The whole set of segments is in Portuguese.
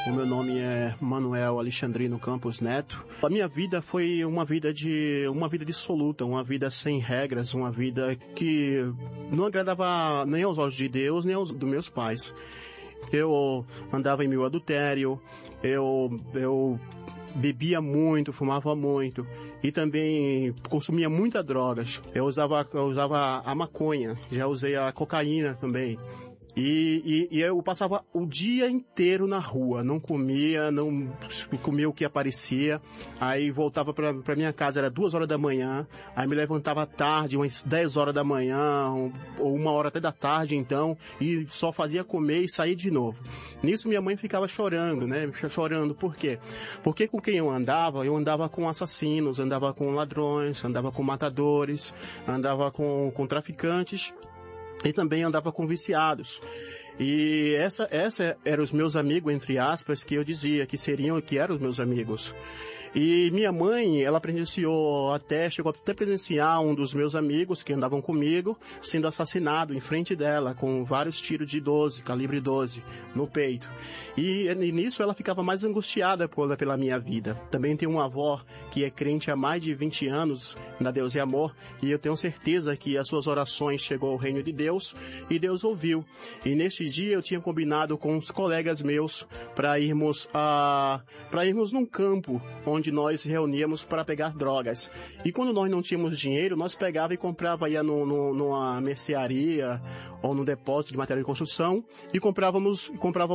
O meu nome é Manuel Alexandrino Campos Neto. A minha vida foi uma vida dissoluta, uma vida sem regras, uma vida que não agradava nem aos olhos de Deus, nem aos dos meus pais. Eu andava em meu adultério, eu bebia muito, fumava muito e também consumia muitas drogas. Eu usava a maconha, já usei a cocaína também. E eu passava o dia inteiro na rua, não comia o que aparecia, aí voltava para minha casa, era 2 horas da manhã, aí me levantava tarde, umas 10 horas da manhã, ou 1 hora até da tarde então, e só fazia comer e sair de novo. Nisso minha mãe ficava chorando, né? Chorando, por quê? Porque com quem eu andava com assassinos, andava com ladrões, andava com matadores, andava com traficantes, e também andava com viciados. E essa eram os meus amigos, entre aspas, que eu dizia que eram os meus amigos. E minha mãe, ela chegou até a presenciar um dos meus amigos que andavam comigo sendo assassinado em frente dela, com vários tiros de 12, calibre 12, no peito. E nisso ela ficava mais angustiada pela minha vida. Também tenho uma avó que é crente há mais de 20 anos na Deus e Amor, e eu tenho certeza que as suas orações chegou ao reino de Deus, e Deus ouviu. E neste dia eu tinha combinado com uns colegas meus para irmos num campo onde nós reuníamos para pegar drogas. E quando nós não tínhamos dinheiro, nós pegava e comprava, ia numa mercearia ou no depósito de material de construção e comprávamos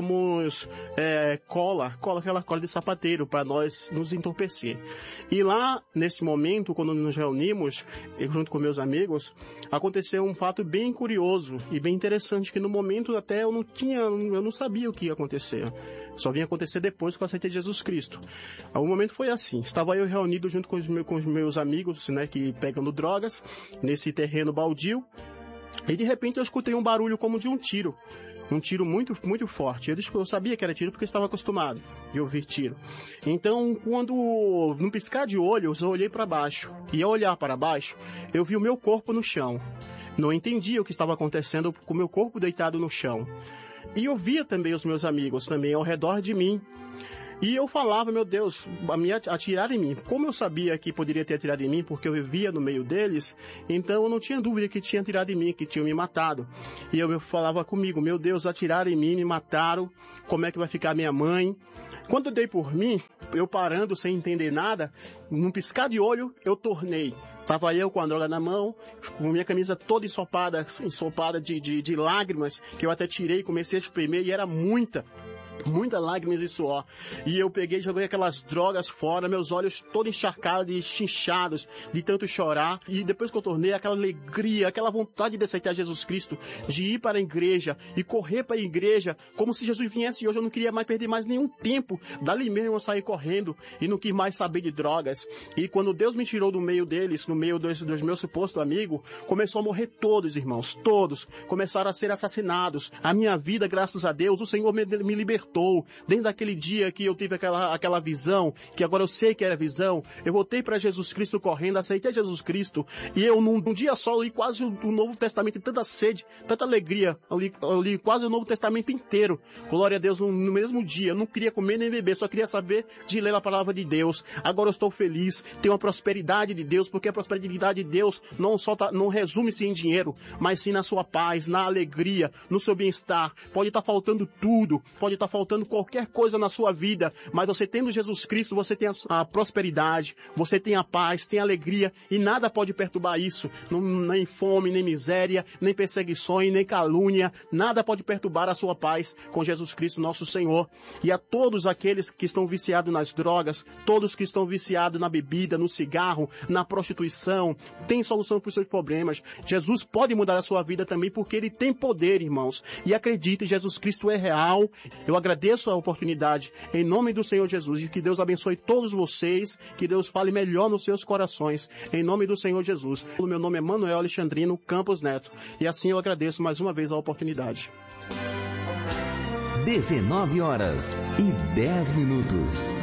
aquela cola de sapateiro para nós nos entorpecer. E lá, nesse momento, quando nos reunimos, junto com meus amigos, aconteceu um fato bem curioso e bem interessante, que no momento até eu não sabia o que ia acontecer. Só vinha acontecer depois que eu aceitei Jesus Cristo. O momento foi assim, estava eu reunido junto com os meus amigos, né, que pegando drogas, nesse terreno baldio, e de repente eu escutei um barulho como de um tiro muito, muito forte. Eu sabia que era tiro porque eu estava acostumado de ouvir tiro. Então, num piscar de olhos, eu olhei para baixo, e ao olhar para baixo, eu vi o meu corpo no chão. Não entendia o que estava acontecendo com o meu corpo deitado no chão. E eu via também os meus amigos também ao redor de mim. E eu falava, meu Deus, atiraram em mim. Como eu sabia que poderia ter atirado em mim, porque eu vivia no meio deles, então eu não tinha dúvida que tinha atirado em mim, que tinham me matado. E eu falava comigo, meu Deus, atiraram em mim, me mataram, como é que vai ficar minha mãe? Quando eu dei por mim, eu parando sem entender nada, num piscar de olho, eu tornei. Estava eu com a droga na mão, com minha camisa toda ensopada de lágrimas, que eu até tirei e comecei a espremer, e era muita lágrimas e suor. E eu peguei e joguei aquelas drogas fora, meus olhos todos encharcados e chinchados de tanto chorar. E depois que eu tornei, aquela alegria, aquela vontade de aceitar Jesus Cristo, de ir para a igreja e correr para a igreja, como se Jesus viesse hoje. Eu não queria mais perder mais nenhum tempo. Dali mesmo eu saí correndo e não quis mais saber de drogas. E quando Deus me tirou do meio deles, no meio dos meus supostos amigos, começou a morrer todos, irmãos, todos. Começaram a ser assassinados. A minha vida, graças a Deus, o Senhor me libertou. Desde aquele dia que eu tive aquela visão, que agora eu sei que era visão, eu voltei para Jesus Cristo correndo, aceitei Jesus Cristo, e eu num dia só li quase o Novo Testamento, tanta sede, tanta alegria, eu li quase o Novo Testamento inteiro, glória a Deus, no mesmo dia. Eu não queria comer nem beber, só queria saber de ler a palavra de Deus. Agora eu estou feliz, tenho a prosperidade de Deus, porque a prosperidade de Deus não resume-se em dinheiro, mas sim na sua paz, na alegria, no seu bem-estar. Pode estar faltando tudo, pode estar faltando qualquer coisa na sua vida, mas você tendo Jesus Cristo, você tem a prosperidade, você tem a paz, tem a alegria, e nada pode perturbar isso. Nem fome, nem miséria, nem perseguições, nem calúnia, nada pode perturbar a sua paz com Jesus Cristo, nosso Senhor. E a todos aqueles que estão viciados nas drogas, todos que estão viciados na bebida, no cigarro, na prostituição, tem solução para os seus problemas. Jesus pode mudar a sua vida também, porque Ele tem poder, irmãos. E acredite, Jesus Cristo é real. Eu agradeço a oportunidade em nome do Senhor Jesus, e que Deus abençoe todos vocês, que Deus fale melhor nos seus corações, em nome do Senhor Jesus. O meu nome é Manuel Alexandrino Campos Neto, e assim eu agradeço mais uma vez a oportunidade. 19h10.